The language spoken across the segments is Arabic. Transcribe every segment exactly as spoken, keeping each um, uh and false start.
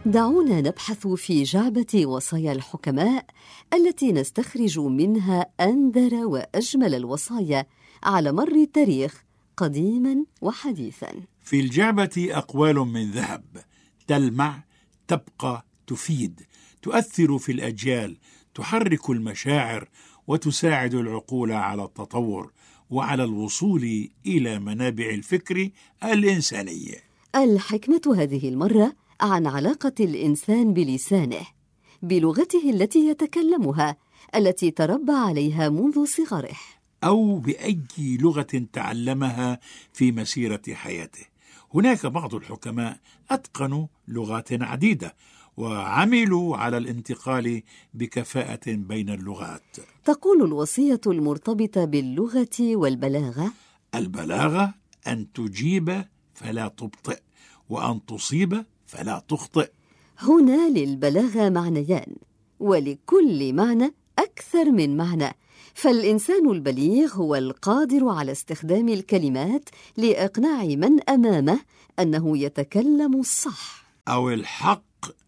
دعونا نبحث في جعبة وصايا الحكماء التي نستخرج منها أندر وأجمل الوصايا على مر التاريخ قديما وحديثا. في الجعبة أقوال من ذهب تلمع، تبقى، تفيد، تؤثر في الأجيال، تحرك المشاعر وتساعد العقول على التطور وعلى الوصول إلى منابع الفكر الإنساني. الحكمة هذه المرة عن علاقة الإنسان بلسانه، بلغته التي يتكلمها التي تربى عليها منذ صغره، أو بأي لغة تعلمها في مسيرة حياته. هناك بعض الحكماء أتقنوا لغات عديدة وعملوا على الانتقال بكفاءة بين اللغات. تقول الوصية المرتبطة باللغة والبلاغة: البلاغة أن تجيب فلا تبطئ، وأن تصيب فلا تخطئ. هنا للبلاغة معنيان، ولكل معنى أكثر من معنى، فالإنسان البليغ هو القادر على استخدام الكلمات لإقناع من أمامه أنه يتكلم الصح أو الحق.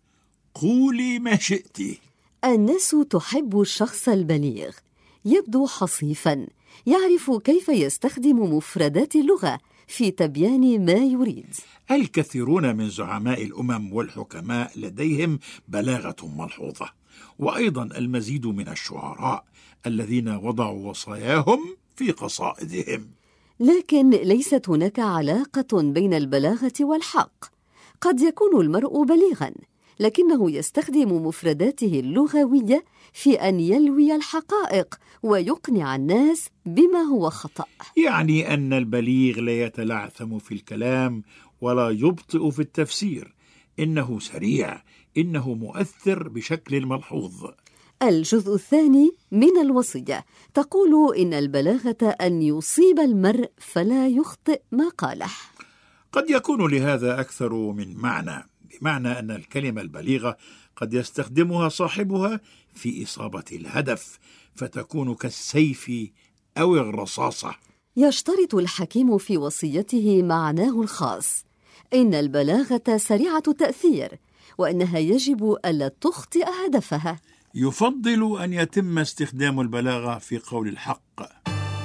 قولي ما شئت. الناس تحب الشخص البليغ، يبدو حصيفاً، يعرف كيف يستخدم مفردات اللغة في تبيان ما يريد. الكثيرون من زعماء الأمم والحكماء لديهم بلاغة ملحوظة، وأيضا المزيد من الشعراء الذين وضعوا وصاياهم في قصائدهم. لكن ليست هناك علاقة بين البلاغة والحق. قد يكون المرء بليغاً، لكنه يستخدم مفرداته اللغوية في أن يلوي الحقائق ويقنع الناس بما هو خطأ. يعني أن البليغ لا يتلعثم في الكلام ولا يبطئ في التفسير، إنه سريع، إنه مؤثر بشكل ملحوظ. الجزء الثاني من الوصية تقول إن البلاغة أن يصيب المرء فلا يخطئ ما قاله. قد يكون لهذا أكثر من معنى، بمعنى أن الكلمة البليغة قد يستخدمها صاحبها في إصابة الهدف، فتكون كالسيف أو الرصاصة. يشترط الحكيم في وصيته معناه الخاص، إن البلاغة سريعة التأثير، وأنها يجب ألا تخطئ هدفها. يفضل أن يتم استخدام البلاغة في قول الحق.